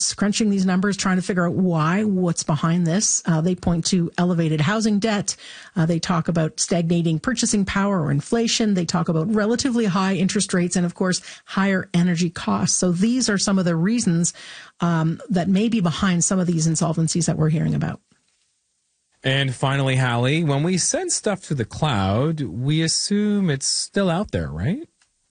scrunching these numbers, trying to figure out what's behind this. They point to elevated housing debt. They talk about stagnating purchasing power or inflation. They talk about relatively high interest rates and, of course, higher energy costs. So these are some of the reasons that may be behind some of these insolvencies that we're hearing about. And finally, Hallie, when we send stuff to the cloud, we assume it's still out there, right?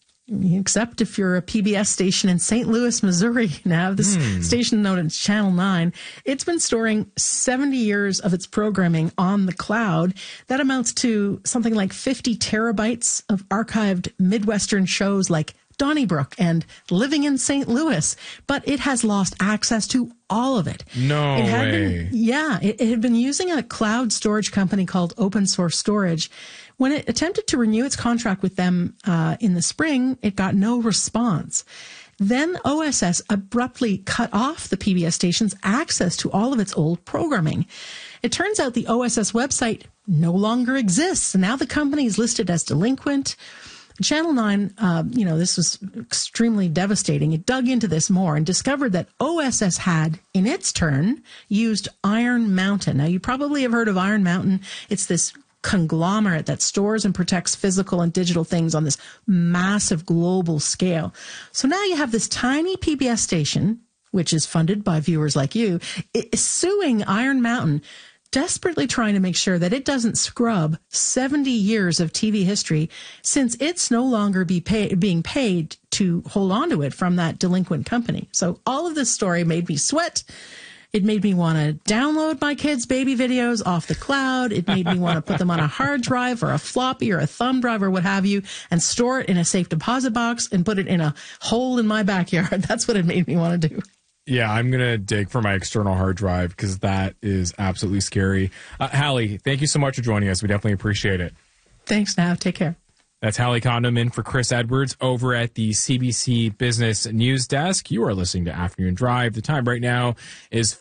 Except if you're a PBS station in St. Louis, Missouri. Now, this station known as Channel 9, it's been storing 70 years of its programming on the cloud. That amounts to something like 50 terabytes of archived Midwestern shows like Donnybrook and Living in St. Louis, but it has lost access to all of it. No way. It had been using a cloud storage company called Open Source Storage. When it attempted to renew its contract with them in the spring, it got no response. Then OSS abruptly cut off the PBS station's access to all of its old programming. It turns out the OSS website no longer exists, and now the company is listed as delinquent. Channel 9, this was extremely devastating. It dug into this more and discovered that OSS had, in its turn, used Iron Mountain. Now, you probably have heard of Iron Mountain. It's this conglomerate that stores and protects physical and digital things on this massive global scale. So now you have this tiny PBS station, which is funded by viewers like you, is suing Iron Mountain, desperately trying to make sure that it doesn't scrub 70 years of TV history, since it's no longer being paid to hold on to it from that delinquent company. So all of this story made me sweat. It made me want to download my kids' baby videos off the cloud. It made me want to put them on a hard drive or a floppy or a thumb drive or what have you and store it in a safe deposit box and put it in a hole in my backyard. That's what it made me want to do. Yeah, I'm going to dig for my external hard drive because that is absolutely scary. Hallie, thank you so much for joining us. We definitely appreciate it. Thanks now. Take care. That's Hallie Condom in for Chris Edwards over at the CBC Business News Desk. You are listening to Afternoon Drive. The time right now is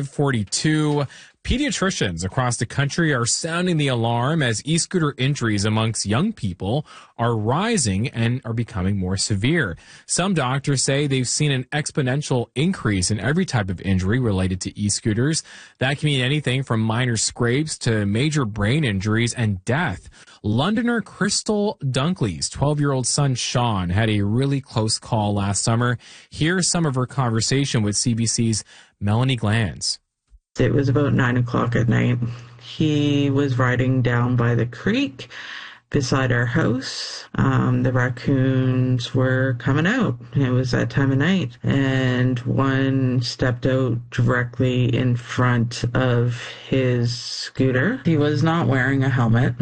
5:42. Pediatricians across the country are sounding the alarm as e-scooter injuries amongst young people are rising and are becoming more severe. Some doctors say they've seen an exponential increase in every type of injury related to e-scooters. That can mean anything from minor scrapes to major brain injuries and death. Londoner Crystal Dunkley's 12-year-old son Sean had a really close call last summer. Here's some of her conversation with CBC's Melanie Glanz. It was about 9 o'clock at night. He was riding down by the creek beside our house. The raccoons were coming out. It was that time of night. And one stepped out directly in front of his scooter. He was not wearing a helmet.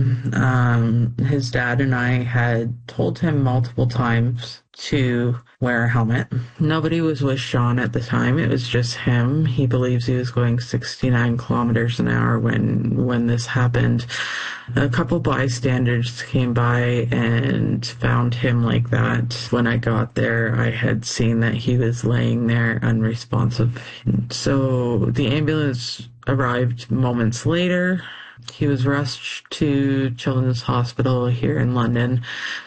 His dad and I had told him multiple times to wear a helmet. Nobody was with Sean at the time. It was just him. He believes he was going 69 kilometers an hour when this happened. A couple bystanders came by and found him like that. When I got there, I had seen that he was laying there unresponsive. So the ambulance arrived moments later. He was rushed to Children's Hospital here in London.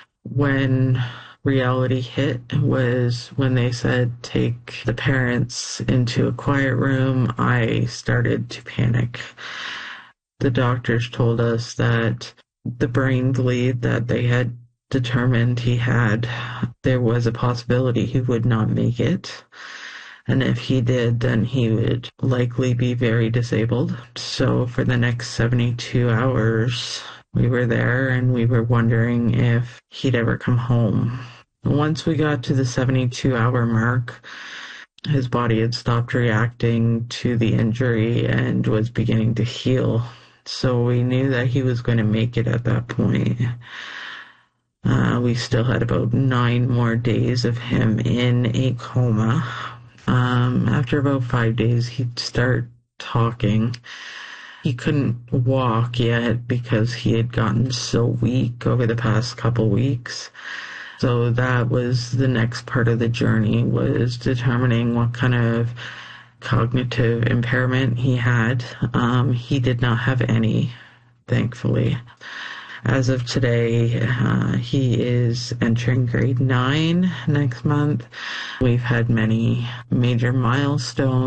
When reality hit was when they said take the parents into a quiet room, I started to panic. The doctors told us that the brain bleed that they had determined he had, there was a possibility he would not make it. And if he did, then he would likely be very disabled. So for the next 72 hours, we were there and we were wondering if he'd ever come home. Once we got to the 72-hour mark, his body had stopped reacting to the injury and was beginning to heal. So we knew that he was going to make it at that point. We still had about 9 more days of him in a coma. After about 5 days, he'd start talking. He couldn't walk yet because he had gotten so weak over the past couple weeks. So that was the next part of the journey, was determining what kind of cognitive impairment he had. He did not have any, thankfully. as of today, he is entering grade 9 next month. We've had many major milestones